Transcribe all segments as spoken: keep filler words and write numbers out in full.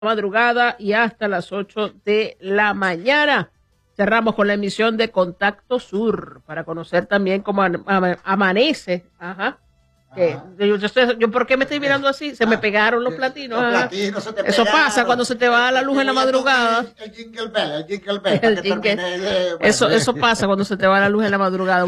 madrugada y hasta las ocho de la mañana. Cerramos con la emisión de Contacto Sur para conocer también cómo amanece. Ajá. Que, yo, yo, yo, ¿por qué me estoy mirando así? Se me pegaron los platinos. Los platinos se te Eso pegaron. Pasa cuando se te va la luz en la madrugada. El jingle bell, el jingle bell. El jingle. De, eso, eso pasa cuando se te va la luz en la madrugada.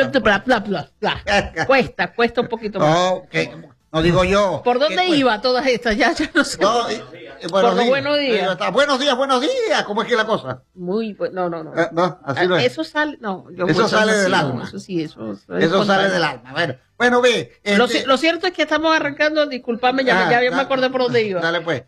Cuesta, cuesta un poquito más. No, okay. No digo yo. ¿Por dónde iba todas estas? Ya, ya no sé. No, eh, eh, buenos, Por días. buenos días. Eh, buenos días, buenos días. ¿Cómo es que la cosa? Muy bueno. No, no, no. Eh, no, así no es. Eso sale, no. Yo eso sale del así, alma. No, eso sí, eso. Eso, eso sale del alma. Bueno, bueno ve. Este, lo, lo cierto es que estamos arrancando, disculpame, ya, ah, ya, ya da, me acordé por dónde iba. Dale pues.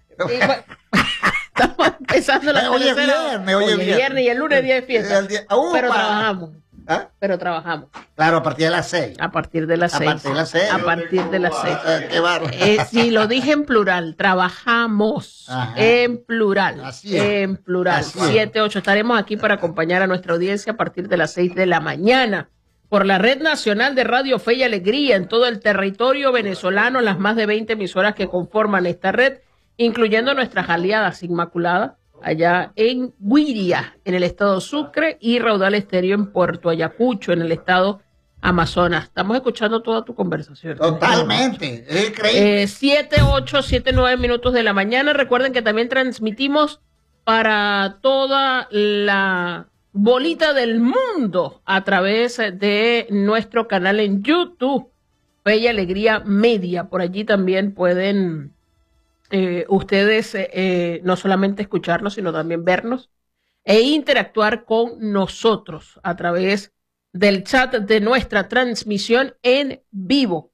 Estamos empezando la Hoy es viernes, hoy es viernes. viernes y el lunes día de fiesta. El día, uh, pero para. trabajamos. ¿Ah? Pero trabajamos. Claro, a partir de las seis. A partir de las seis. A partir de las seis. A partir de las seis. Eh, qué bárbaro. Eh, sí, lo dije en plural. Trabajamos. Ajá. En plural. Así es. En plural. Siete, ocho. Estaremos aquí para acompañar a nuestra audiencia a partir de las seis de la mañana. Por la Red Nacional de Radio Fe y Alegría en todo el territorio venezolano, las más de veinte emisoras que conforman esta red, incluyendo nuestras aliadas Inmaculada, allá en Guiria, en el estado Sucre, y Raudal Estéreo en Puerto Ayacucho, en el estado Amazonas. Estamos escuchando toda tu conversación. Totalmente, es increíble. Eh, siete, ocho, siete, nueve minutos de la mañana. Recuerden que también transmitimos para toda la bolita del mundo a través de nuestro canal en YouTube, Fe y Alegría Media. Por allí también pueden Eh, ustedes eh, no solamente escucharnos, sino también vernos e interactuar con nosotros a través del chat de nuestra transmisión en vivo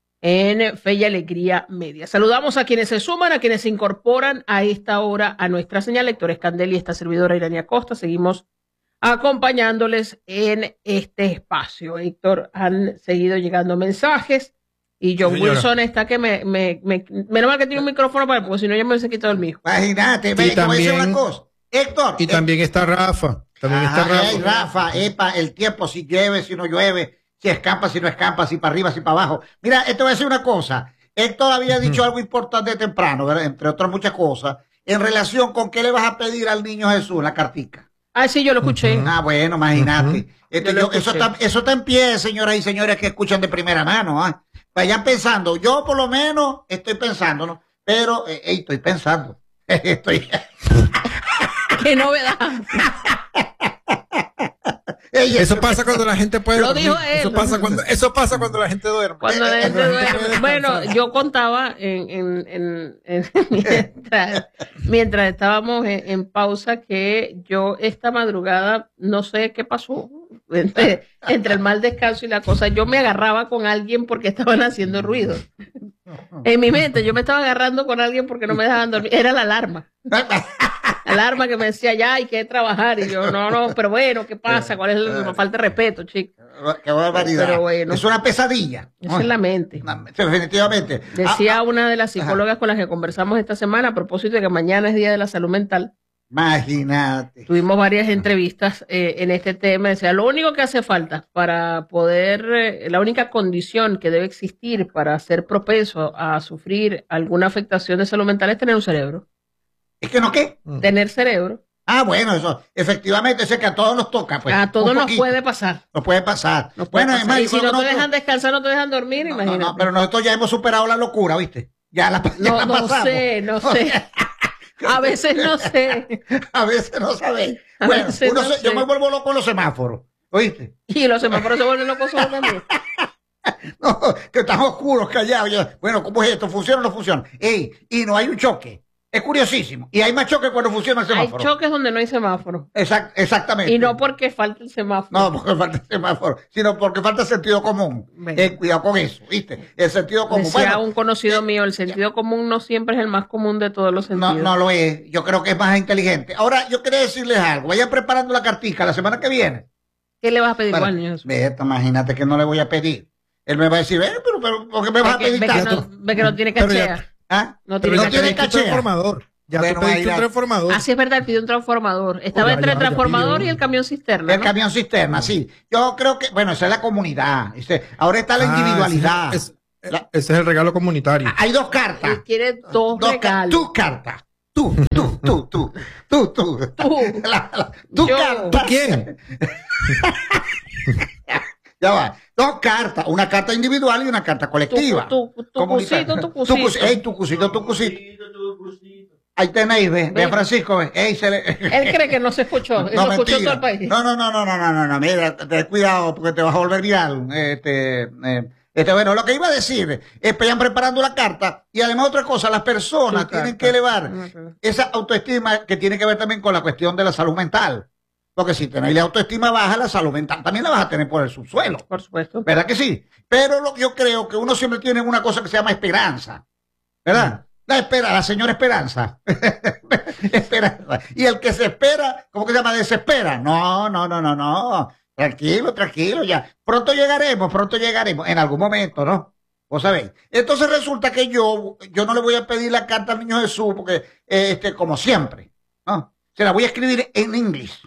en Fe y Alegría Media. Saludamos a quienes se suman, a quienes se incorporan a esta hora a nuestra señal. Héctor Escandel y esta servidora Irania Costa, seguimos acompañándoles en este espacio. Héctor, han seguido llegando mensajes. Y John Señora. Wilson está que me, me, me, menos mal que tiene un micrófono para, porque si no ya me hubiese quitado el mío. Imagínate, me voy a decir una cosa. Héctor. Y eh, también está Rafa. También ajá, está Rafa. Hey, Rafa, epa, el tiempo, si llueve, si no llueve, si escampa, si no escampa, si para arriba, si para abajo. Mira, esto voy a decir una cosa. Héctor había dicho algo importante temprano, ¿verdad? Entre otras muchas cosas, en relación con qué le vas a pedir al niño Jesús, la cartica. Ah, sí, yo lo escuché. Uh-huh. Ah, bueno, imagínate. Uh-huh. Esto, yo, eso, está, eso está en pie, señoras y señores que escuchan de primera mano, ¿ah? ¿eh? Vayan pensando, yo por lo menos estoy pensando, ¿no? Pero, eh, hey, estoy pensando. estoy... ¡Qué novedad! Ey, eso pasa cuando la gente puede lo dormir. Dijo él. Eso pasa cuando, eso pasa cuando la gente duerme. Cuando la gente duerme. Bueno, yo contaba en, en, en, en mientras, mientras estábamos en, en pausa que yo esta madrugada no sé qué pasó entre, entre el mal descanso y la cosa. Yo me agarraba con alguien porque estaban haciendo ruido. En mi mente yo me estaba agarrando con alguien porque no me dejaban dormir. Era la alarma. Alarma que me decía, ya hay que trabajar. Y yo, no, no, pero bueno, ¿qué pasa? ¿Cuál es el, no falta de respeto, chica? Qué barbaridad. Pero bueno, es una pesadilla. Esa es la mente. Definitivamente. Decía ah, una de las psicólogas ajá. con las que conversamos esta semana a propósito de que mañana es Día de la Salud Mental. Imagínate. Tuvimos varias entrevistas eh, en este tema. Decía, lo único que hace falta para poder, eh, la única condición que debe existir para ser propenso a sufrir alguna afectación de salud mental es tener un cerebro. ¿Es que no qué? Tener cerebro. Ah, bueno, eso, efectivamente, ese que a todos nos toca, pues. A todos nos puede pasar. Nos puede pasar. Nos puede bueno, pasar. además, y si no nosotros... te dejan descansar, no te dejan dormir, no, imagínate. No, no, pero nosotros ya hemos superado la locura, ¿viste? Ya la, ya no, la no pasamos. sé, no sé. A veces no sé. A veces no sabéis. Bueno, uno no se, sé. yo me vuelvo loco en los semáforos, ¿oíste? Y los semáforos se vuelven locos solos también. No, que están oscuros, callados. Yo, bueno, ¿cómo es esto? ¿Funciona o no funciona? Ey, y no hay un choque. Es curiosísimo. Y hay más choques cuando funciona el semáforo. Hay choques donde no hay semáforo. Exact, exactamente. Y no porque falta el semáforo. No, porque falta el semáforo, sino porque falta el sentido común. Eh, cuidado con eso, ¿viste? El sentido común. Decía bueno, un conocido eh, mío, el sentido ya. común no siempre es el más común de todos los sentidos. No, no lo es. Yo creo que es más inteligente. Ahora, yo quería decirles algo. Vayan preparando la cartica la semana que viene. ¿Qué le vas a pedir, bueno, Juan? Vete, imagínate que no le voy a pedir. Él me va a decir, eh, pero, pero, ¿por qué me vas a pedir ve tanto? Que no, ve que no tiene cachea. ¿Ah? No tiene, no cachea. tiene cachea. Transformador. Ya bueno, tú pediste un transformador. Así es verdad, pidió un transformador. Estaba entre el transformador y el camión cisterna. El ¿no? camión cisterna, sí. Yo creo que, bueno, esa es la comunidad. Ahora está la ah, individualidad. Ese es, la, ese es el regalo comunitario. Hay dos cartas. Él quiere dos, dos regalos. Dos cartas. Tú, tú, tú, tú, tú, tú. Tú. La, la, tú, Yo. carta. ¿Tú quién? Ya va. Dos cartas, una carta individual y una carta colectiva. Tu, tu, tu, tu Comunitaria. cusito, tu cusito. Tu cus- ey, tu cusito, tu cusito. Ahí tenéis, ve, ve a Francisco, ve. Ey, se le... Él cree que no se escuchó. Él No, lo escuchó mentira. todo el país. No, no, no, no, no, no, no, no, mira, ten cuidado porque te vas a volver viral. Este, eh, este, bueno, lo que iba a decir es que vayan preparando la carta y además otra cosa, las personas Tu tienen carta. que elevar No, esa autoestima que tiene que ver también con la cuestión de la salud mental. Porque si tenéis la autoestima baja, la salud mental también la vas a tener por el subsuelo. Por supuesto. ¿Verdad que sí? Pero lo que yo creo que uno siempre tiene una cosa que se llama esperanza. ¿Verdad? La espera, la señora Esperanza. Esperanza. Y el que se espera, ¿cómo que se llama? Desespera. No, no, no, no, no. Tranquilo, tranquilo, ya. Pronto llegaremos, pronto llegaremos. En algún momento, ¿no? Vos sabéis. Entonces resulta que yo, yo no le voy a pedir la carta al niño Jesús porque, este, como siempre, ¿no? Se la voy a escribir en inglés.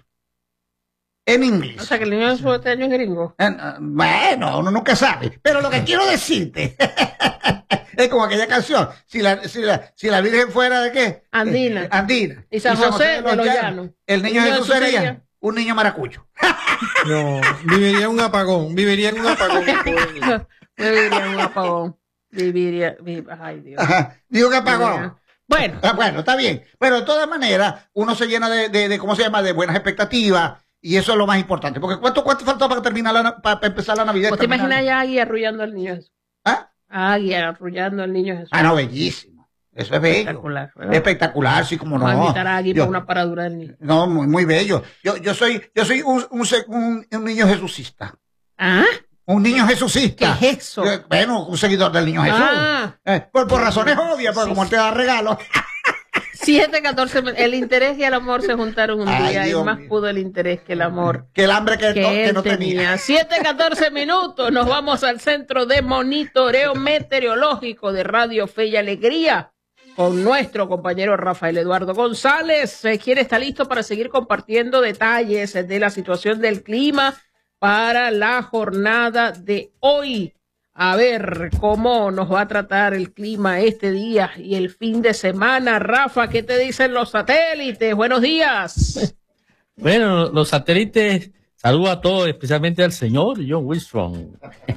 En inglés. O sea, que el niño de su este año es gringo. Eh, Bueno, uno nunca sabe. Pero lo que quiero decirte es como aquella canción. Si la, si la, si la Virgen fuera de qué? Andina. Eh, andina. Y San José de los Llanos. El niño El niño Jesús Jesús sería sería un niño maracucho. No, viviría en un apagón, viviría en un apagón. Viviría en un apagón. Viviría. vi- Ay, Dios. Ajá. Digo que apagón. Bueno, Ah, bueno, está bien. Pero de todas maneras, uno se llena de, de, de, ¿cómo se llama? De buenas expectativas. Y eso es lo más importante. Porque ¿cuánto, cuánto faltó para terminar la, para, para empezar la Navidad? ¿vos te Terminar- imaginas ya a Agui arrullando al niño Jesús? ¿Ah? A Agui arrullando al niño Jesús. Ah, no, bellísimo. Eso es bello. Espectacular, ¿verdad? Espectacular, sí, como no. Vamos a invitar a Agui Yo- para una paradura del niño. No, muy, muy bello. Yo, yo soy, yo soy un, un, se- un- un niño jesucista. ¿Ah? Un niño jesucista. ¿Qué es eso? Yo, bueno, un seguidor del niño Jesús. Ah. Eh, por, por razones obvias, porque Sí, como él te da regalos. siete catorce, el interés y el amor se juntaron un Ay, día Dios y más mío. pudo el interés que el amor Que el hambre que, que no, que él no tenía. tenía. siete catorce minutos, nos vamos al centro de monitoreo meteorológico de Radio Fe y Alegría con nuestro compañero Rafael Eduardo González, eh, quien está listo para seguir compartiendo detalles de la situación del clima para la jornada de hoy. A ver cómo nos va a tratar el clima este día y el fin de semana. Rafa, ¿qué te dicen los satélites? Buenos días. Bueno, los satélites, saludo a todos, especialmente al señor John Wilson.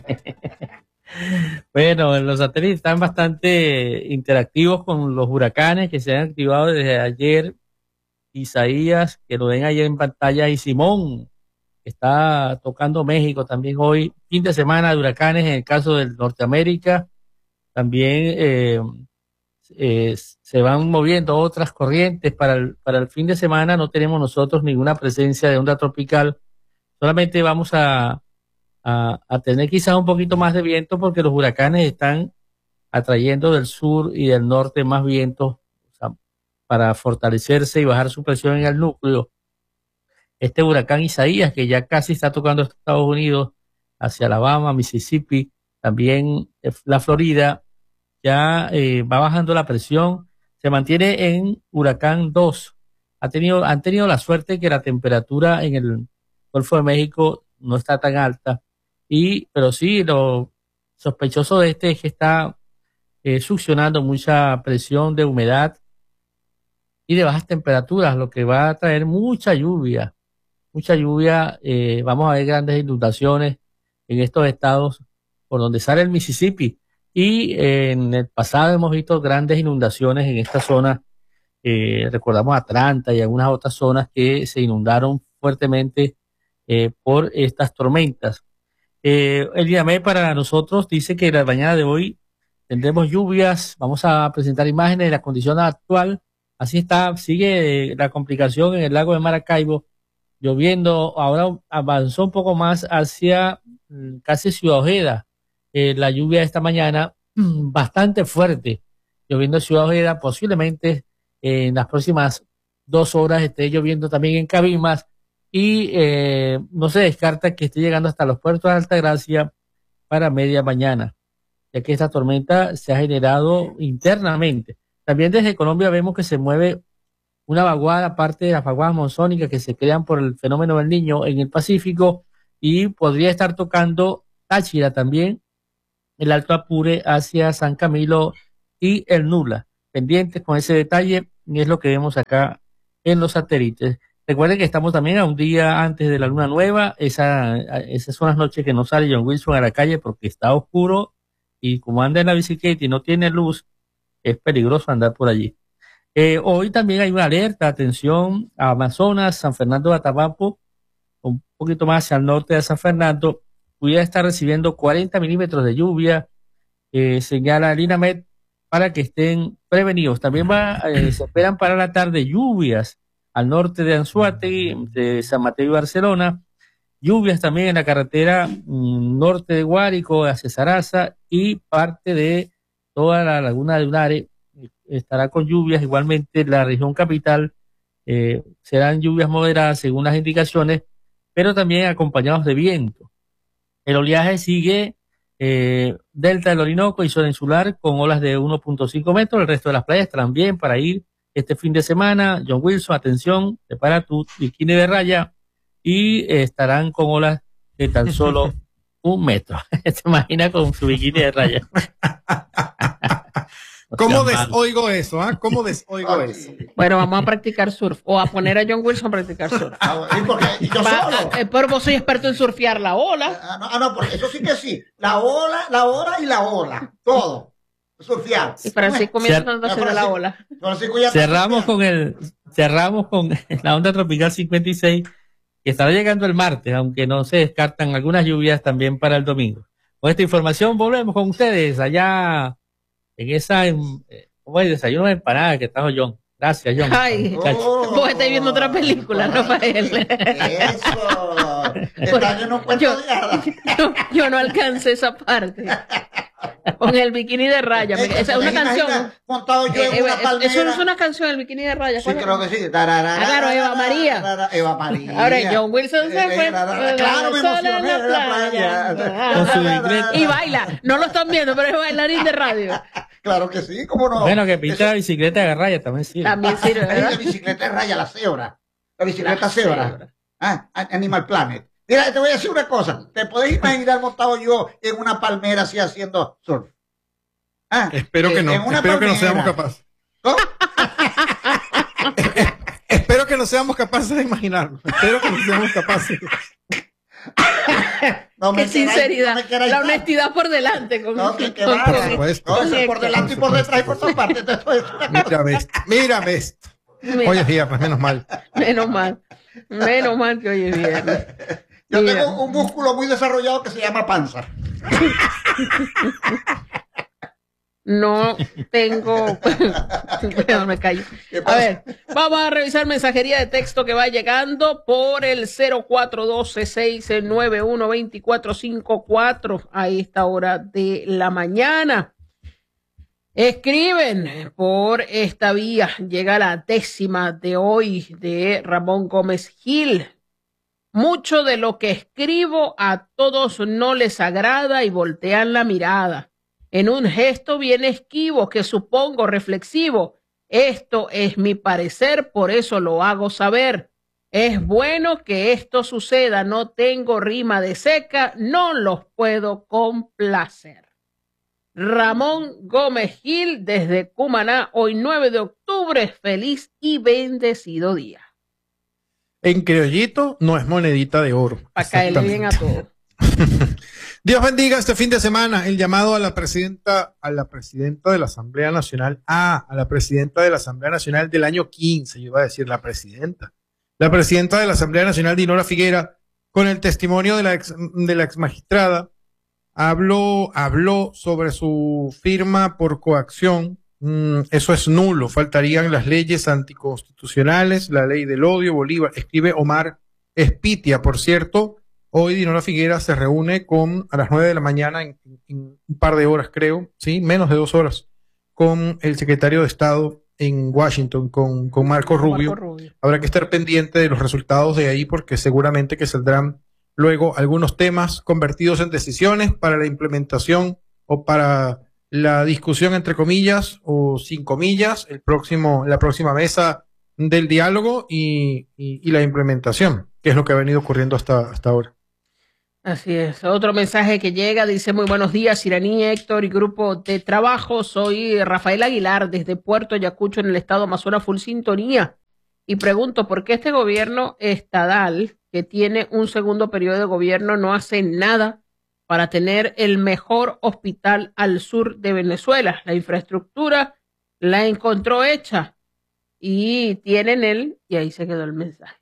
Bueno, los satélites están bastante interactivos con los huracanes que se han activado desde ayer. Isaías, que lo ven ayer en pantalla, y Simón, que está tocando México también hoy. Fin de semana de huracanes en el caso del Norteamérica. También eh, eh, se van moviendo otras corrientes. Para el, para el fin de semana no tenemos nosotros ninguna presencia de onda tropical. Solamente vamos a, a, a tener quizás un poquito más de viento porque los huracanes están atrayendo del sur y del norte más vientos, o sea, para fortalecerse y bajar su presión en el núcleo. Este huracán Isaías, que ya casi está tocando Estados Unidos, hacia Alabama, Mississippi, también eh, la Florida, ya eh, va bajando la presión, se mantiene en huracán dos. Ha tenido, han tenido la suerte que la temperatura en el Golfo de México no está tan alta, y pero sí, lo sospechoso de este es que está eh, succionando mucha presión de humedad y de bajas temperaturas, lo que va a traer mucha lluvia, mucha lluvia. Eh, vamos a ver grandes inundaciones en estos estados por donde sale el Mississippi, y eh, en el pasado hemos visto grandes inundaciones en esta zona. Eh, recordamos Atlanta y algunas otras zonas que se inundaron fuertemente eh, por estas tormentas. Eh, el I A M E para nosotros dice que la mañana de hoy tendremos lluvias. Vamos a presentar imágenes de la condición actual. Así está, sigue eh, la complicación en el lago de Maracaibo, lloviendo. Ahora avanzó un poco más hacia mm, casi Ciudad Ojeda. Eh, la lluvia de esta mañana mm, bastante fuerte, lloviendo en Ciudad Ojeda. Posiblemente eh, en las próximas dos horas esté lloviendo también en Cabimas, y eh, no se descarta que esté llegando hasta los puertos de Altagracia para media mañana, ya que esta tormenta se ha generado internamente. También desde Colombia vemos que se mueve una vaguada, aparte de las vaguadas monzónicas que se crean por el fenómeno del Niño en el Pacífico, y podría estar tocando Táchira también, el Alto Apure hacia San Camilo y el Nula. pendientes con ese detalle, y es lo que vemos acá en los satélites. Recuerden que estamos también a un día antes de la luna nueva. Esa, esas son las noches que no sale John Wilson a la calle porque está oscuro, y como anda en la bicicleta y no tiene luz, es peligroso andar por allí. Eh, hoy también hay una alerta, atención a Amazonas, San Fernando de Atabapo, un poquito más hacia el norte de San Fernando, pudiera estar recibiendo cuarenta milímetros de lluvia, eh, señala el INAMED, para que estén prevenidos. También va, eh, se esperan para la tarde lluvias al norte de Anzoátegui, de San Mateo y Barcelona, lluvias también en la carretera mm, norte de Guárico hacia Zaraza, y parte de toda la laguna de Unare estará con lluvias. Igualmente la región capital eh, serán lluvias moderadas según las indicaciones, pero también acompañados de viento. El oleaje sigue eh, delta del Orinoco y zona insular con olas de uno punto cinco metros. El resto de las playas estarán bien para ir este fin de semana. John Wilson, atención, prepara tu bikini de raya, y eh, estarán con olas de tan solo un metro. ¿Se imagina con su bikini de raya? ¿Cómo desoigo eso? ¿Ah? ¿Cómo desoigo eso? Bueno, vamos a practicar surf, o a poner a John Wilson a practicar surf. Ah, ¿y por qué? ¿Y yo Va, solo? eh, pero vos soy experto en surfear la ola. Ah, no, ah, no, porque eso sí que sí. La ola, la hora y la ola. Todo. Surfear. Y Francisco mientras Cer- anda haciendo la ola. Francisco ya está Cerramos surfeando. con el, cerramos con la onda tropical cincuenta y seis, que estará llegando el martes, aunque no se descartan algunas lluvias también para el domingo. Con esta información volvemos con ustedes allá en esa, en, eh, ¿cómo es? Desayuno de empanada que trajo John. Gracias, John. Ay, Muchacho. Oh, vos estáis viendo otra película, Rafael. Eso. Está en un cuento Yo, de hadas. yo, yo no alcancé esa parte. Con el bikini de raya. Eh, Esa es una ¿te imaginas canción. montado yo Eh, en eh, una eso palmera? no es una canción, el bikini de raya. Sí, ¿Cuál es? creo que sí. Tararara, Ah, claro, Eva María. tararara, Eva María. Ahora John Wilson se Eh, fue. tararara, claro, me sola emocioné en la en la playa. playa. Con su bicicleta. Y baila. No lo están viendo, pero es bailarín de radio. Claro que sí, cómo no. Bueno, que pinta la Eso- bicicleta de raya también sirve. También sirve, Ahí la ¿verdad? bicicleta de raya, la cebra. La bicicleta La cebra. cebra. Ah, Animal Planet. Mira, te voy a decir una cosa. ¿Te podés imaginar montado yo en una palmera así haciendo surf? Ah, Espero que eh, no, en una espero que no palmera. seamos capaces. ¿Cómo? Espero que no seamos capaces de imaginarlo. Espero que no seamos capaces. No me Qué queráis- sinceridad. no me queráis La mal. honestidad por delante. Con, No, que, que con- va, Por con- supuesto. no, eso es por con- delante y por detrás y por todas partes. Entonces, Mírame esto. Mírame esto. Mira, Hoy es viernes, menos mal. menos mal. Menos mal que hoy es viernes. yo Mira. tengo un músculo muy desarrollado que se llama panza. No tengo. Mejor me callo. ¿Qué A pasa? ver, vamos a revisar mensajería de texto que va llegando por el cero cuatro uno dos seis nueve uno dos cuatro cinco cuatro a esta hora de la mañana. Escriben por esta vía. Llega la décima de hoy de Ramón Gómez Gil. Mucho de lo que escribo a todos no les agrada y voltean la mirada. En un gesto bien esquivo que supongo reflexivo. Esto es mi parecer, por eso lo hago saber. Es bueno que esto suceda, no tengo rima de seca, no los puedo complacer. Ramón Gómez Gil desde Cumaná, hoy nueve de octubre, feliz y bendecido día. En criollito no es monedita de oro. Para caerle bien a todos. Dios bendiga este fin de semana el llamado a la presidenta, a la presidenta de la Asamblea Nacional, ah, a la presidenta de la Asamblea Nacional del año quince, yo iba a decir la presidenta, la presidenta de la Asamblea Nacional, Dinora Figuera, con el testimonio de la ex, de la ex magistrada, habló, habló sobre su firma por coacción. Mm, eso es nulo, faltarían las leyes anticonstitucionales, la ley del odio, Bolívar, escribe Omar Espitia, por cierto. Hoy Dinora Figuera se reúne con, a las nueve de la mañana, en, en un par de horas creo, sí, menos de dos horas, con el secretario de Estado en Washington, con, con Marco Rubio. Marco Rubio. Habrá que estar pendiente de los resultados de ahí porque seguramente que saldrán luego algunos temas convertidos en decisiones para la implementación o para la discusión entre comillas o sin comillas, el próximo, la próxima mesa del diálogo y, y, y la implementación, que es lo que ha venido ocurriendo hasta, hasta ahora. Así es. Otro mensaje que llega dice: muy buenos días, Iraní, Héctor y grupo de trabajo. Soy Rafael Aguilar desde Puerto Ayacucho en el estado Amazonas, full sintonía. Y pregunto, ¿por qué este gobierno estadal, que tiene un segundo periodo de gobierno, no hace nada para tener el mejor hospital al sur de Venezuela? La infraestructura la encontró hecha y tienen él, y ahí se quedó el mensaje.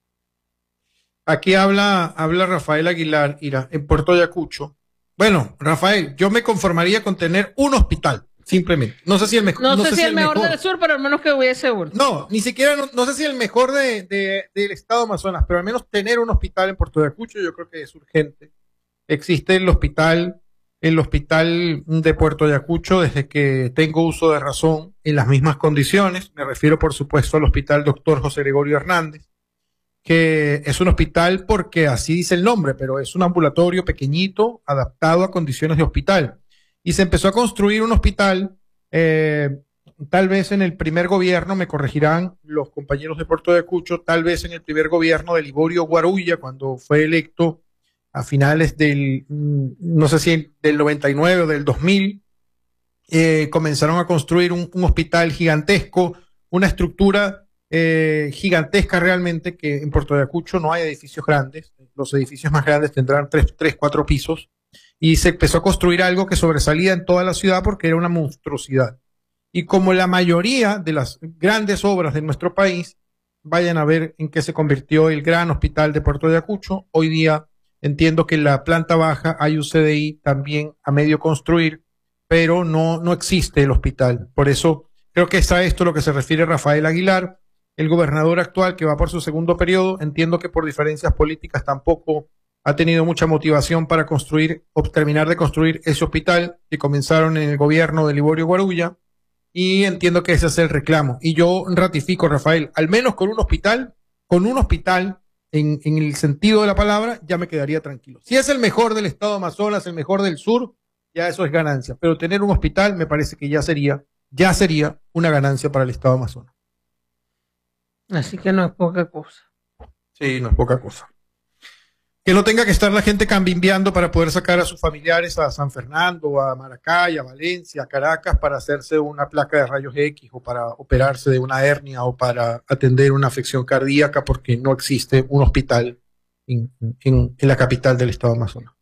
Aquí habla, habla Rafael Aguilar, Ira, en Puerto Ayacucho. Bueno, Rafael, yo me conformaría con tener un hospital, simplemente. No sé si el, mejor. No, no sé, sé si el, el mejor, mejor del sur, pero al menos que hubiese uno. No, ni siquiera, no, no sé si el mejor de, de, del estado Amazonas, pero al menos tener un hospital en Puerto Ayacucho yo creo que es urgente. Existe el hospital, el hospital de Puerto Ayacucho desde que tengo uso de razón en las mismas condiciones. Me refiero, por supuesto, al hospital doctor José Gregorio Hernández, que es un hospital porque así dice el nombre, pero es un ambulatorio pequeñito adaptado a condiciones de hospital. Y se empezó a construir un hospital, eh, tal vez en el primer gobierno, me corregirán los compañeros de Puerto Ayacucho, tal vez en el primer gobierno de Liborio Guarulla, cuando fue electo a finales del, no sé si del noventa y nueve o del dos mil, eh, comenzaron a construir un, un hospital gigantesco, una estructura Eh, gigantesca realmente, que en Puerto Ayacucho no hay edificios grandes, los edificios más grandes tendrán tres, tres, cuatro pisos, y se empezó a construir algo que sobresalía en toda la ciudad porque era una monstruosidad. Y como la mayoría de las grandes obras de nuestro país, vayan a ver en qué se convirtió el gran hospital de Puerto Ayacucho. Hoy día entiendo que en la planta baja hay un C D I también a medio construir, pero no, no existe el hospital. Por eso creo que es a esto lo que se refiere Rafael Aguilar. El gobernador actual, que va por su segundo periodo, entiendo que por diferencias políticas tampoco ha tenido mucha motivación para construir o terminar de construir ese hospital que comenzaron en el gobierno de Liborio Guarulla, y entiendo que ese es el reclamo. Y yo ratifico, Rafael, al menos con un hospital, con un hospital en, en el sentido de la palabra, ya me quedaría tranquilo. Si es el mejor del estado Amazonas, el mejor del sur, ya eso es ganancia. Pero tener un hospital me parece que ya sería, ya sería una ganancia para el estado Amazonas. Así que no es poca cosa. Sí, no es poca cosa. Que no tenga que estar la gente cambimbeando para poder sacar a sus familiares a San Fernando, a Maracay, a Valencia, a Caracas, para hacerse una placa de rayos X o para operarse de una hernia o para atender una afección cardíaca, porque no existe un hospital en, en, en la capital del estado Amazonas.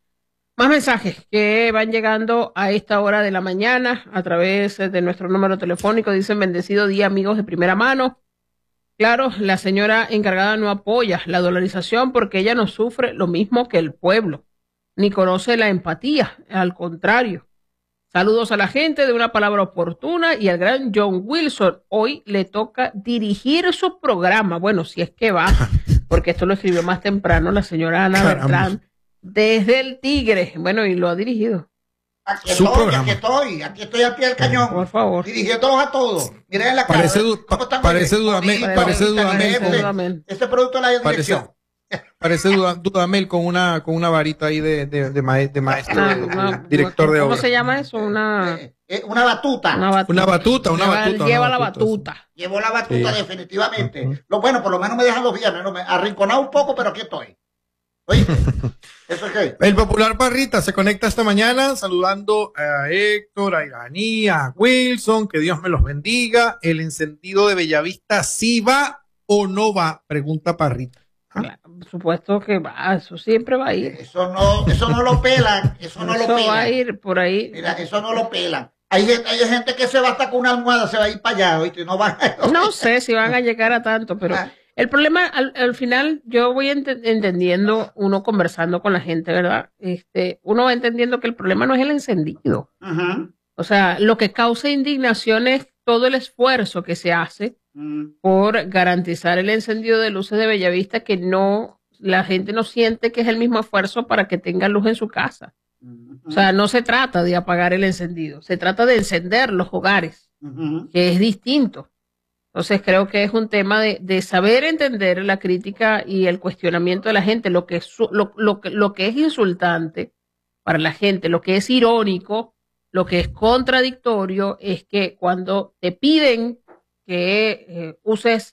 Más mensajes que van llegando a esta hora de la mañana a través de nuestro número telefónico. Dicen: bendecido día, amigos de primera mano. Claro, la señora encargada no apoya la dolarización porque ella no sufre lo mismo que el pueblo, ni conoce la empatía, al contrario. Saludos a la gente de Una Palabra Oportuna y al gran John Wilson. Hoy le toca dirigir su programa. Bueno, si es que va, porque esto lo escribió más temprano la señora Ana Bertrán desde el Tigre. Bueno, y lo ha dirigido. Aquí estoy, aquí estoy, aquí estoy al pie del cañón. Por favor. Dirigiéndolos a todos. Miren en la cara. Parece, du pa parece Dudamel, parece, parece Dudamel. Este, Dudamel. Este producto la dirección. Parece, parece Dudamel con una, con una varita ahí de, de, de, ma de maestro, una, de, de, una, de director de obra. ¿Cómo se llama eso? Una, eh, eh, una batuta. Una batuta. Una batuta, una lleva, batuta. Lleva una la batuta, batuta. Sí. Llevo la batuta, sí. Definitivamente. Uh-huh. Lo bueno, por lo menos me dejan los viernes, ¿no? Me arrinconado un poco, pero aquí estoy. Oye, ¿eso es qué? El popular Parrita se conecta esta mañana saludando a Héctor, a Iraní, a Wilson, que Dios me los bendiga. ¿El encendido de Bellavista sí va o no va? Pregunta Parrita. ¿Ah? Claro, por supuesto que va, eso siempre va a ir. Eso no, eso no lo pelan, eso no eso lo pelan. va a ir por ahí. Mira, eso no lo pelan. Hay, hay gente que se va hasta con una almohada, se va a ir para allá, ¿oíste? No, va, no, no sé si van a llegar a tanto, pero... Ah. El problema, al, al final, yo voy ent entendiendo, uno conversando con la gente, ¿verdad? Este, uno va entendiendo que el problema no es el encendido. Uh-huh. O sea, lo que causa indignación es todo el esfuerzo que se hace uh-huh. por garantizar el encendido de luces de Bellavista, que no, la gente no siente que es el mismo esfuerzo para que tenga luz en su casa. Uh-huh. O sea, no se trata de apagar el encendido, se trata de encender los hogares, uh-huh. que es distinto. Entonces creo que es un tema de, de saber entender la crítica y el cuestionamiento de la gente, lo que, es, lo, lo, lo que es insultante para la gente, lo que es irónico, lo que es contradictorio, es que cuando te piden que eh, uses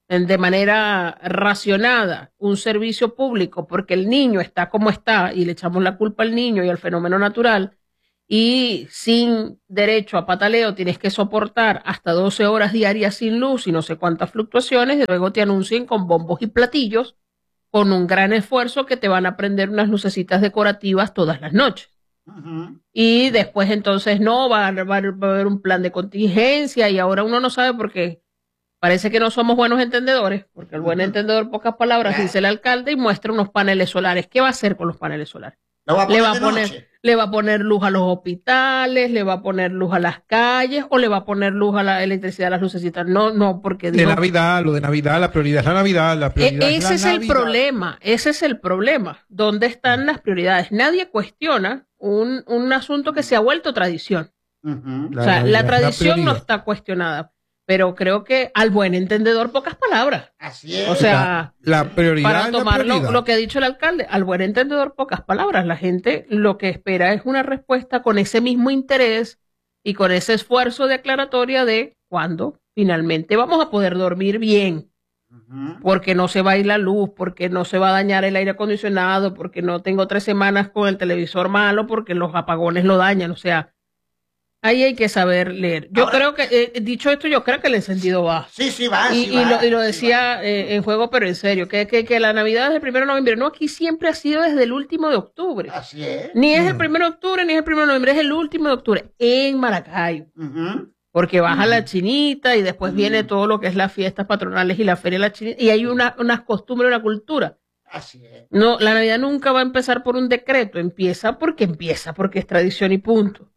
de manera racionada un servicio público porque el niño está como está y le echamos la culpa al niño y al fenómeno natural, y sin derecho a pataleo tienes que soportar hasta doce horas diarias sin luz y no sé cuántas fluctuaciones, y luego te anuncien con bombos y platillos, con un gran esfuerzo, que te van a prender unas lucecitas decorativas todas las noches. Uh-huh. Y después entonces no, va, va, va a haber un plan de contingencia, y ahora uno no sabe porque parece que no somos buenos entendedores, porque el buen uh-huh. entendedor, pocas palabras, dice el alcalde y muestra unos paneles solares. ¿Qué va a hacer con los paneles solares? Va a le, va a poner, le va a poner luz a los hospitales, le va a poner luz a las calles, o le va a poner luz a la electricidad a las lucecitas. No, no, porque digo, de Navidad, lo de Navidad, la prioridad es la Navidad, la prioridad ese es la es Navidad. el problema, ese es el problema. ¿Dónde están las prioridades? Nadie cuestiona un, un asunto que se ha vuelto tradición. Uh-huh. O sea, la, la tradición no está cuestionada. Pero creo que al buen entendedor, pocas palabras. Así es. O sea, la, la prioridad para tomar la prioridad. Lo, lo que ha dicho el alcalde, al buen entendedor, pocas palabras. La gente lo que espera es una respuesta con ese mismo interés y con ese esfuerzo de aclaratoria de cuándo finalmente vamos a poder dormir bien. Uh-huh. Porque no se va a ir la luz, porque no se va a dañar el aire acondicionado, porque no tengo tres semanas con el televisor malo, porque los apagones lo dañan. O sea, ahí hay que saber leer. Yo Ahora, creo que, eh, dicho esto, yo creo que el encendido va. Sí, sí va. Y, sí y, va, lo, y lo sí decía va. eh, en juego, pero en serio, que, que, que la Navidad es el primero de noviembre. No, aquí siempre ha sido desde el último de octubre. Así es. Ni es el primero de octubre, ni es el primero de noviembre, es el último de octubre en Maracaibo. Uh-huh. Porque baja uh-huh. la chinita y después uh-huh. viene todo lo que es las fiestas patronales y la feria de la chinita. Y hay una, unas costumbres, una cultura. Así es. No, la Navidad nunca va a empezar por un decreto. Empieza porque empieza, porque es tradición y punto.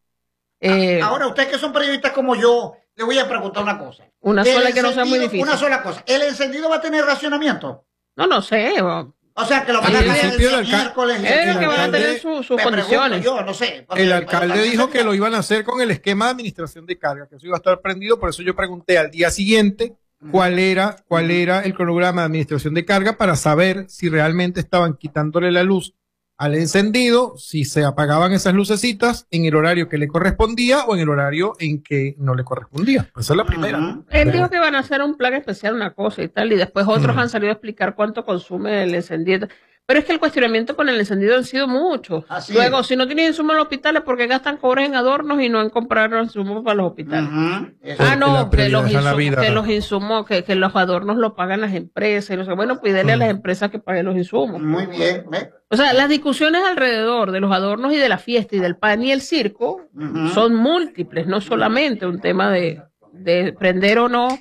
Eh, Ahora, ustedes que son periodistas como yo, le voy a preguntar una cosa. Una sola que no sea muy difícil. Una sola cosa. ¿El encendido va a tener racionamiento? No, no sé. O sea, que lo van a hacer el, el miércoles. Es que van a tener sus su condiciones. Yo, no sé. El alcalde dijo que lo iban a hacer con el esquema de administración de carga, que eso iba a estar prendido, por eso yo pregunté al día siguiente cuál era, cuál era el cronograma de administración de carga para saber si realmente estaban quitándole la luz al encendido, si se apagaban esas lucecitas en el horario que le correspondía o en el horario en que no le correspondía. Esa es la primera. Uh-huh. Él dijo que van a hacer un plan especial, una cosa y tal, y después otros uh-huh. han salido a explicar cuánto consume el encendido. Pero es que el cuestionamiento con el encendido han sido muchos. Así Luego, es. si no tienen insumos en los hospitales, ¿por qué gastan cobres en adornos y no en comprar insumos para los hospitales? Uh-huh. Ah, no, que los, insumos, vida, que, ¿no? los insumos, que, que los adornos los pagan las empresas. Y no sé, bueno, pídele uh-huh. a las empresas que paguen los insumos. Muy bien. ¿eh? O sea, las discusiones alrededor de los adornos y de la fiesta y del pan y el circo uh-huh. son múltiples, no solamente un tema de, de prender o no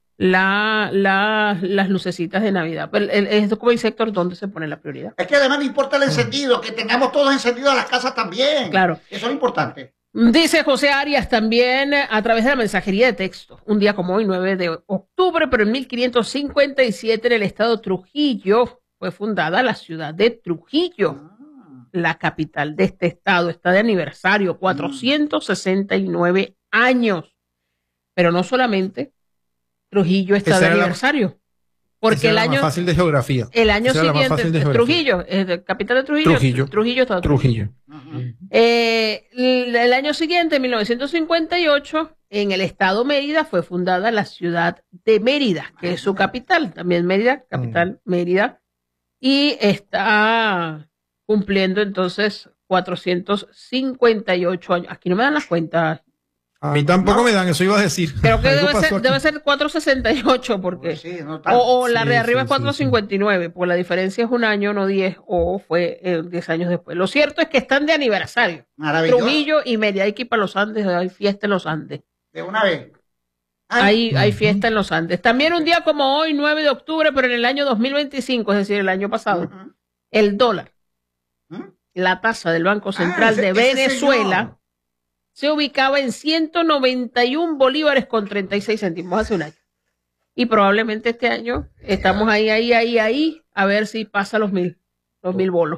La, la, las lucecitas de Navidad. Pero es como el sector donde se pone la prioridad. Es que además no importa el encendido, que tengamos todos encendidos las casas también. Claro. Eso es importante. Dice José Arias también a través de la mensajería de texto. Un día como hoy, nueve de octubre, pero en mil quinientos cincuenta y siete, en el estado de Trujillo, fue fundada la ciudad de Trujillo. Ah. La capital de este estado está de aniversario, cuatrocientos sesenta y nueve años. Pero no solamente Trujillo está de aniversario. La, porque el año. Más fácil de geografía. El año esa siguiente. Trujillo, eh, capital de Trujillo. Trujillo. Trujillo está. Trujillo. Uh-huh. eh, el, el año siguiente, en mil novecientos cincuenta y ocho, en el estado Mérida fue fundada la ciudad de Mérida, que es su capital. También Mérida, capital uh-huh. Mérida. Y está cumpliendo entonces cuatrocientos cincuenta y ocho años. Aquí no me dan las cuentas. A mí tampoco no. me dan, eso iba a decir. Creo que debe ser, debe ser cuatrocientos sesenta y ocho, porque. Sí, no o, o la sí, de arriba sí, es cuatrocientos cincuenta y nueve, sí, sí. Porque la diferencia es un año, no diez, o fue eh, diez años después. Lo cierto es que están de aniversario. Trujillo y Mérida. Hay que ir para los Andes, hay fiesta en los Andes. De una vez. Hay, uh-huh. hay fiesta en los Andes. También un día como hoy, nueve de octubre, pero en el año dos mil veinticinco, es decir, el año pasado, uh-huh. el dólar, uh-huh. la tasa del Banco Central ah, ese, de Venezuela, se ubicaba en ciento noventa y un bolívares con treinta y seis céntimos hace un año. Y probablemente este año estamos ahí, ahí, ahí, ahí, a ver si pasa los mil, los mil bolos.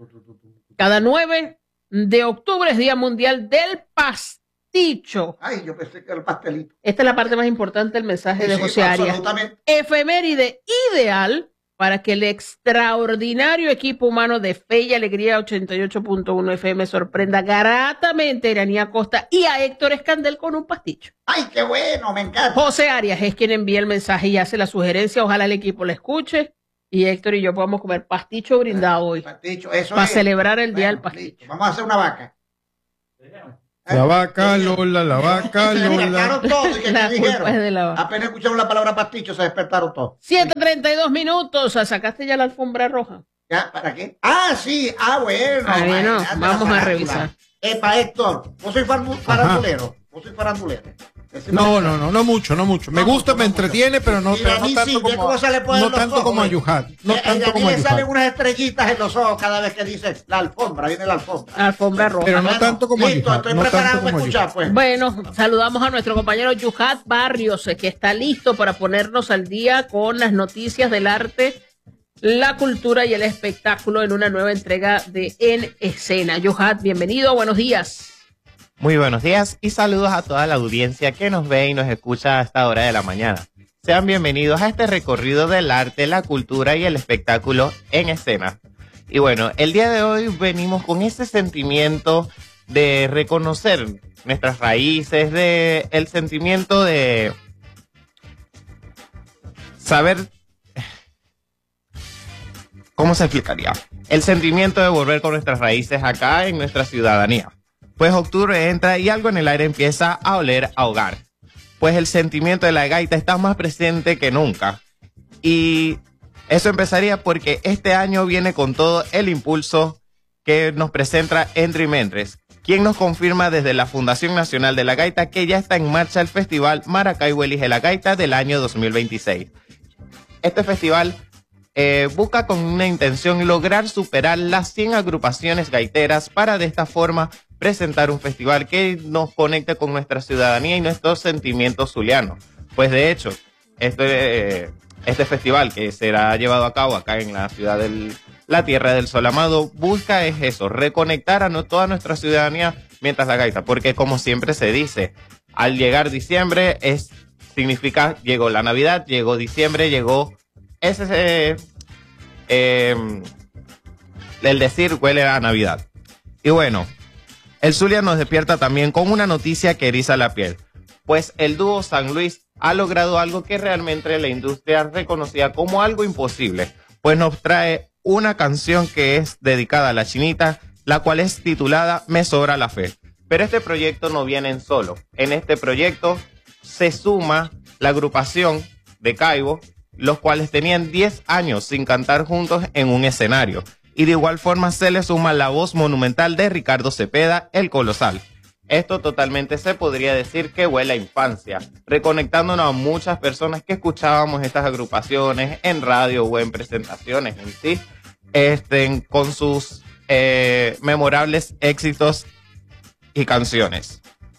Cada nueve de octubre es Día Mundial del Pasticho. Ay, yo pensé que era el pastelito. Esta es la parte más importante del mensaje sí, de José sí, Arias. Efeméride ideal para que el extraordinario equipo humano de Fe y Alegría ochenta y ocho punto uno F M sorprenda gratamente a Iranía Costa y a Héctor Escandel con un pasticho. ¡Ay, qué bueno! Me encanta. José Arias es quien envía el mensaje y hace la sugerencia. Ojalá el equipo la escuche y Héctor y yo podamos comer pasticho brindado hoy. Pasticho, eso para es. celebrar el Bueno, día del pasticho. listo. Vamos a hacer una vaca. La vaca Lola, la vaca Se Lola. despertaron todos. ¿Y qué La te culpa dijeron? es de la vaca. Apenas escucharon la palabra pasticho, se despertaron todos. siete treinta y dos minutos. ¿Sacaste ya la alfombra roja? ¿Ya? ¿Para qué? Ah, sí. Ah, bueno. Ah, bueno, imagínate la vamos a farándula. revisar. Epa, Héctor, vos soy faru- farandulero. Vos soy farandulero. Decime No, la no, verdad. no, no mucho, no mucho. Me No gusta, mucho, me no mucho. entretiene, pero no, Y pero a no mí tanto sí, ve como, cómo se le ponen no los tanto ojos, como a ve. Yuhat. No Eh, tanto a como a Daniel salen Yuhat. unas estrellitas en los ojos cada vez que dice la alfombra, viene la alfombra. Alfombra roja. Pero no Bueno, tanto como a listo, Yuhat. estoy No preparado tanto para como a escuchar, Yuhat. pues. Bueno, saludamos a nuestro compañero Yuhat Barrios, eh, que está listo para ponernos al día con las noticias del arte, la cultura y el espectáculo en una nueva entrega de En Escena. Yuhat, bienvenido, buenos días. Muy buenos días y saludos a toda la audiencia que nos ve y nos escucha a esta hora de la mañana. Sean bienvenidos a este recorrido del arte, la cultura y el espectáculo en escena. Y bueno, el día de hoy venimos con ese sentimiento de reconocer nuestras raíces, de el sentimiento de saber... ¿Cómo se explicaría? El sentimiento de volver con nuestras raíces acá en nuestra ciudadanía. Pues octubre entra y algo en el aire empieza a oler a hogar. Pues el sentimiento de la gaita está más presente que nunca. Y eso empezaría porque este año viene con todo el impulso que nos presenta Endry Mendres, quien nos confirma desde la Fundación Nacional de la Gaita que ya está en marcha el Festival Maracaibo Elige la Gaita del año dos mil veintiséis. Este festival Eh, busca con una intención lograr superar las cien agrupaciones gaiteras para de esta forma presentar un festival que nos conecte con nuestra ciudadanía y nuestros sentimientos zulianos. Pues de hecho, este, eh, este festival que será llevado a cabo acá en la ciudad de la Tierra del Sol Amado busca es eso, reconectar a no, toda nuestra ciudadanía mientras la gaita, porque como siempre se dice, al llegar diciembre es significa llegó la Navidad, llegó diciembre, llegó ese eh, eh, el decir huele a Navidad. Y bueno, el Zulia nos despierta también con una noticia que eriza la piel, pues el dúo San Luis ha logrado algo que realmente la industria reconocía como algo imposible, pues nos trae una canción que es dedicada a la chinita, la cual es titulada Me Sobra la Fe. Pero este proyecto no viene en solo, en este proyecto se suma la agrupación de Caibo, los cuales tenían diez años sin cantar juntos en un escenario. Y de igual forma se le suma la voz monumental de Ricardo Cepeda, el Colosal. Esto totalmente se podría decir que huele a infancia, reconectándonos a muchas personas que escuchábamos estas agrupaciones en radio o en presentaciones en sí, este, con sus eh, memorables éxitos y canciones.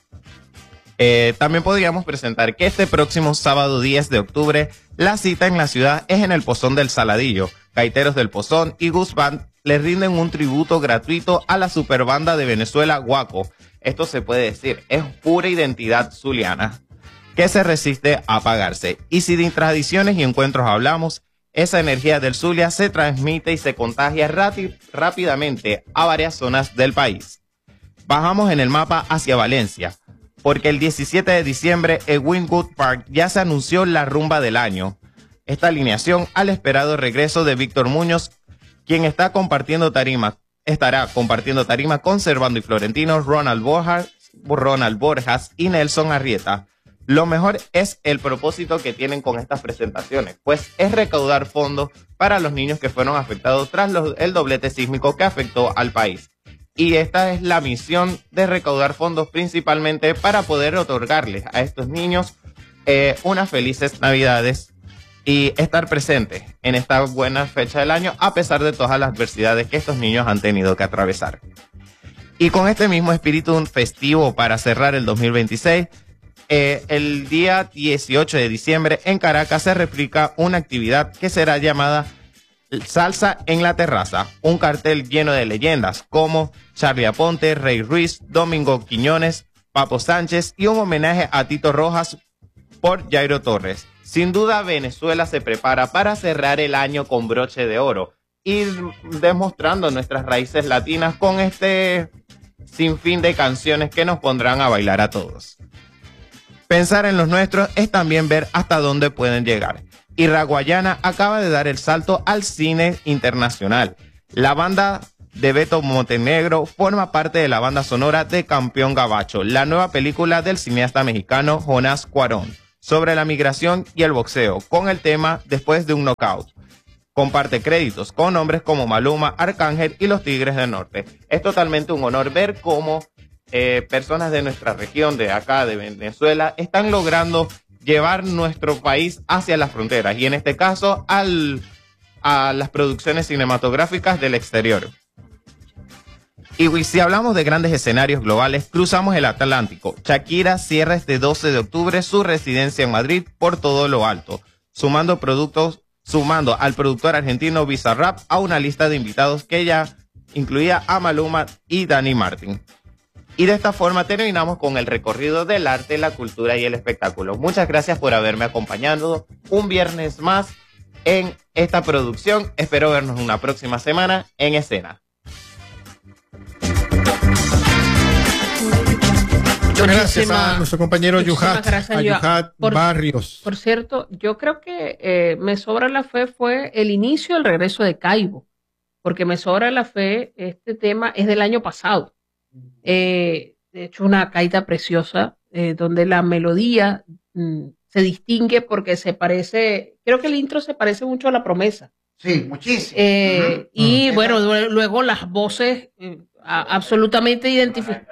Eh, también podríamos presentar que este próximo sábado diez de octubre la cita en la ciudad es en el Pozón del Saladillo. Gaiteros del Pozón y Gus Band le rinden un tributo gratuito a la superbanda de Venezuela Guaco. Esto se puede decir, es pura identidad zuliana que se resiste a apagarse. Y si de tradiciones y encuentros hablamos, esa energía del Zulia se transmite y se contagia rápidamente a varias zonas del país. Bajamos en el mapa hacia Valencia, porque el diecisiete de diciembre en Wynwood Park ya se anunció la rumba del año. Esta alineación al esperado regreso de Víctor Muñoz, quien está compartiendo tarima, estará compartiendo tarima con Servando y Florentino, Ronald Borjas, Ronald Borjas y Nelson Arrieta. Lo mejor es el propósito que tienen con estas presentaciones, pues es recaudar fondos para los niños que fueron afectados tras los, el doblete sísmico que afectó al país. Y esta es la misión de recaudar fondos principalmente para poder otorgarles a estos niños eh, unas felices navidades y estar presentes en esta buena fecha del año a pesar de todas las adversidades que estos niños han tenido que atravesar. Y con este mismo espíritu festivo para cerrar el dos mil veintiséis, eh, el día dieciocho de diciembre en Caracas se replica una actividad que será llamada Salsa en la Terraza, un cartel lleno de leyendas como Charlie Aponte, Rey Ruiz, Domingo Quiñones, Papo Sánchez y un homenaje a Tito Rojas por Jairo Torres. Sin duda, Venezuela se prepara para cerrar el año con broche de oro y demostrando nuestras raíces latinas con este sinfín de canciones que nos pondrán a bailar a todos. Pensar en los nuestros es también ver hasta dónde pueden llegar. Y Raguayana acaba de dar el salto al cine internacional. La banda de Beto Montenegro forma parte de la banda sonora de Campeón Gabacho, la nueva película del cineasta mexicano Jonás Cuarón, sobre la migración y el boxeo, con el tema Después de un knockout. Comparte créditos con nombres como Maluma, Arcángel y los Tigres del Norte. Es totalmente un honor ver cómo eh, personas de nuestra región, de acá, de Venezuela, están logrando llevar nuestro país hacia las fronteras y en este caso al, a las producciones cinematográficas del exterior. Y si hablamos de grandes escenarios globales, cruzamos el Atlántico. Shakira cierra este doce de octubre su residencia en Madrid por todo lo alto, sumando productos, sumando al productor argentino Bizarrap a una lista de invitados que ya incluía a Maluma y Dani Martin. Y de esta forma terminamos con el recorrido del arte, la cultura y el espectáculo. Muchas gracias por haberme acompañado un viernes más en esta producción. Espero vernos una próxima semana en escena. Muchas gracias a nuestro compañero Yuhat, a Yuhat por, Barrios. Por cierto, yo creo que eh, Me Sobra la Fe fue el inicio del regreso de Caibo, porque Me Sobra la Fe, este tema es del año pasado. Eh, de hecho, una gaita preciosa, eh, donde la melodía mm, se distingue porque se parece, creo que el intro se parece mucho a La Promesa. Sí, muchísimo. Eh, uh-huh. Y uh-huh. bueno, luego las voces eh, a, absolutamente identificadas.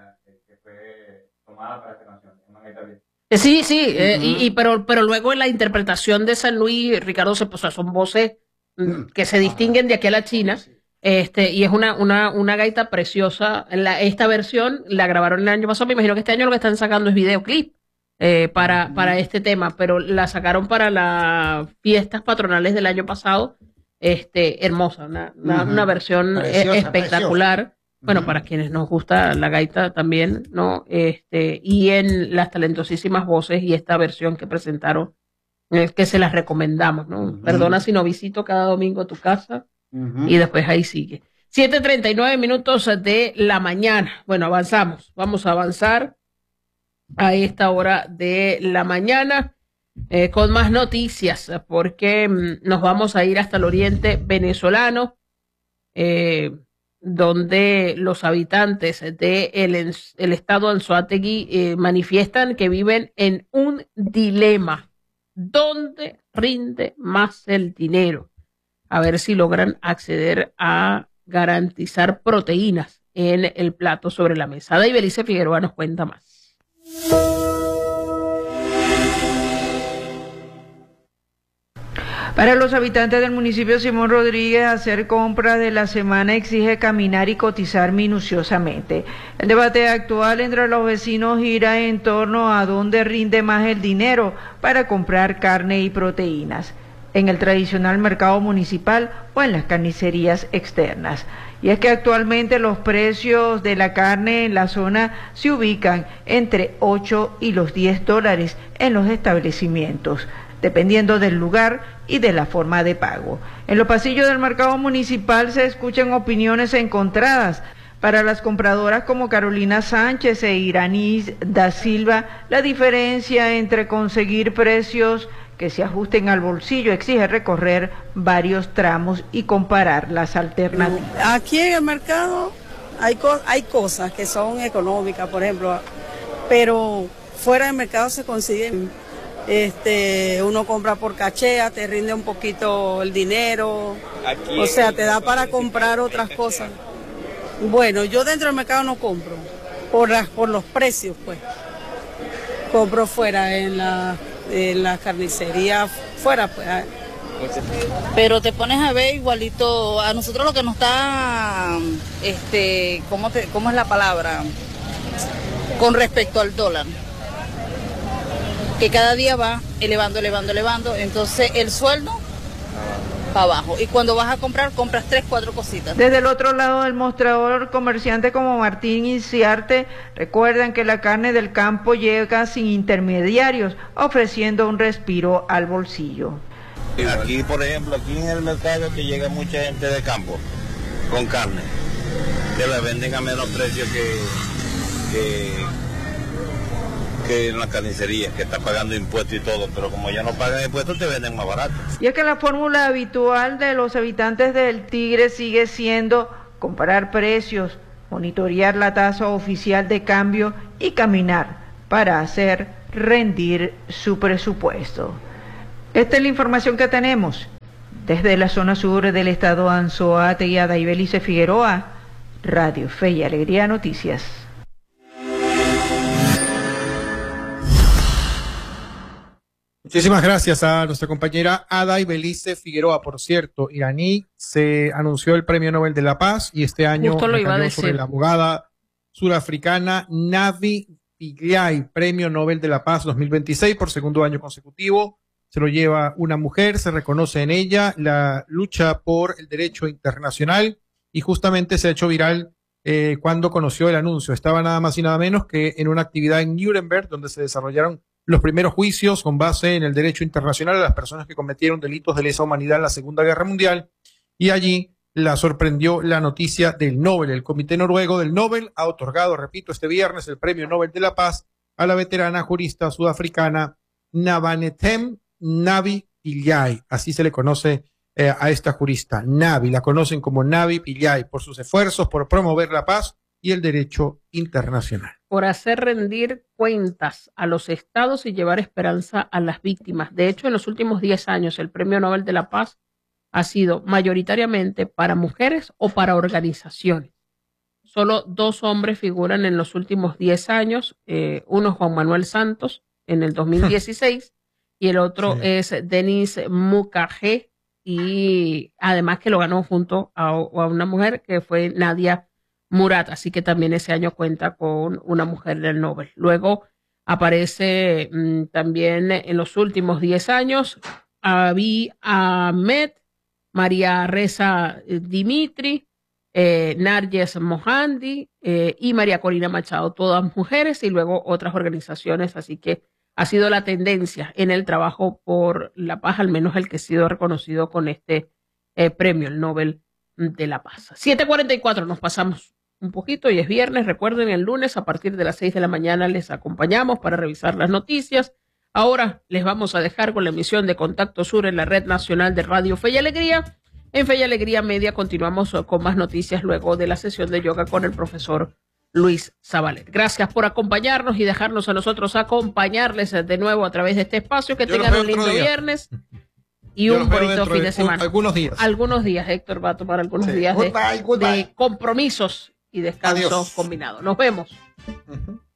Sí, sí, uh-huh. eh, y, y, pero, pero luego en la interpretación de San Luis, Ricardo, se, o sea, son voces mm, que se distinguen de aquí a la China. Este, y es una, una, una gaita preciosa. La, esta versión la grabaron el año pasado. Me imagino que este año lo que están sacando es videoclip eh, para, para este tema, pero la sacaron para las fiestas patronales del año pasado. Este, hermosa, una, una, uh-huh. una versión preciosa, espectacular. Preciosa. Bueno, uh-huh. para quienes nos gusta la gaita también, ¿no? Este, y en las talentosísimas voces y esta versión que presentaron, es que se las recomendamos, ¿no? Uh-huh. Perdona si no visito cada domingo tu casa. Uh-huh. Y después ahí sigue. siete treinta y nueve minutos de la mañana. Bueno, avanzamos. Vamos a avanzar a esta hora de la mañana eh, con más noticias, porque mm, nos vamos a ir hasta el oriente venezolano, eh, donde los habitantes del de el estado Anzoátegui eh, manifiestan que viven en un dilema. ¿Dónde rinde más el dinero? A ver si logran acceder a garantizar proteínas en el plato sobre la mesa. Daibelice Figueroa nos cuenta más. Para los habitantes del municipio Simón Rodríguez, hacer compras de la semana exige caminar y cotizar minuciosamente. El debate actual entre los vecinos gira en torno a dónde rinde más el dinero para comprar carne y proteínas, en el tradicional mercado municipal o en las carnicerías externas. Y es que actualmente los precios de la carne en la zona se ubican entre ocho y los diez dólares en los establecimientos, dependiendo del lugar y de la forma de pago. En los pasillos del mercado municipal se escuchan opiniones encontradas. Para las compradoras como Carolina Sánchez e Iranis da Silva, la diferencia entre conseguir precios que se ajusten al bolsillo exige recorrer varios tramos y comparar las alternativas. Aquí en el mercado hay, co hay cosas que son económicas, por ejemplo, pero fuera del mercado se consiguen. Este, uno compra por cachea, te rinde un poquito el dinero, Aquí o sea, te da para comprar otras cosas. Bueno, yo dentro del mercado no compro, por, las, por los precios, pues. Compro fuera, en la, en la carnicería, fuera, pues. Pero te pones a ver igualito, a nosotros lo que nos está, este, ¿cómo, te, cómo es la palabra? Con respecto al dólar, que cada día va elevando, elevando, elevando, entonces el sueldo para abajo. Y cuando vas a comprar, compras tres, cuatro cositas. Desde el otro lado del mostrador, comerciantes como Martín y Ciarte recuerdan que la carne del campo llega sin intermediarios, ofreciendo un respiro al bolsillo. Aquí, por ejemplo, aquí en el mercado que llega mucha gente de campo con carne, que la venden a menos precio que, que, que en la carnicería, que está pagando impuestos y todo, pero como ya no pagan impuestos, te venden más barato. Y es que la fórmula habitual de los habitantes del Tigre sigue siendo comparar precios, monitorear la tasa oficial de cambio y caminar para hacer rendir su presupuesto. Esta es la información que tenemos desde la zona sur del estado Anzoátegui, Adaibelice Figueroa, Radio Fe y Alegría Noticias. Muchísimas gracias a nuestra compañera Adaibelice Figueroa. Por cierto, iraní, se anunció el Premio Nobel de la Paz y este año Justo lo iba a sobre decir. la abogada surafricana Navi Pillay, Premio Nobel de la Paz dos mil veintiséis por segundo año consecutivo. Se lo lleva una mujer, se reconoce en ella la lucha por el derecho internacional y justamente se ha hecho viral eh, cuando conoció el anuncio. Estaba nada más y nada menos que en una actividad en Nuremberg donde se desarrollaron los primeros juicios con base en el derecho internacional a las personas que cometieron delitos de lesa humanidad en la Segunda Guerra Mundial, y allí la sorprendió la noticia del Nobel. El Comité Noruego del Nobel ha otorgado, repito, este viernes el Premio Nobel de la Paz a la veterana jurista sudafricana Navanetem Navi Pillay. Así se le conoce eh, a esta jurista, Navi. La conocen como Navi Pillay por sus esfuerzos por promover la paz y el derecho internacional. Por hacer rendir cuentas a los estados y llevar esperanza a las víctimas. De hecho, en los últimos diez años, el Premio Nobel de la Paz ha sido mayoritariamente para mujeres o para organizaciones. Solo dos hombres figuran en los últimos diez años. Eh, uno es Juan Manuel Santos en el dos mil dieciséis y el otro sí. es Denis Mukwege, y además que lo ganó junto a, a una mujer que fue Nadia Murat, así que también ese año cuenta con una mujer en el Nobel. Luego aparece mmm, también en los últimos diez años Abiy Ahmed, María Reza Dimitri, eh, Narges Mohandi eh, y María Corina Machado, todas mujeres, y luego otras organizaciones, así que ha sido la tendencia en el trabajo por la paz, al menos el que ha sido reconocido con este eh, premio, el Nobel de la Paz. siete cuarenta y cuatro, nos pasamos un poquito y es viernes. Recuerden, el lunes a partir de las seis de la mañana les acompañamos para revisar las noticias. Ahora les vamos a dejar con la emisión de Contacto Sur en la Red Nacional de Radio Fe y Alegría. En Fe y Alegría Media continuamos con más noticias luego de la sesión de yoga con el profesor Luis Zabalet. Gracias por acompañarnos y dejarnos a nosotros acompañarles de nuevo a través de este espacio. Que Yo tengan un lindo viernes y Yo un bonito fin de, de semana. Algunos días. Algunos días, Héctor va a tomar algunos sí. días de, de compromisos y descanso combinado. Nos vemos. Uh-huh.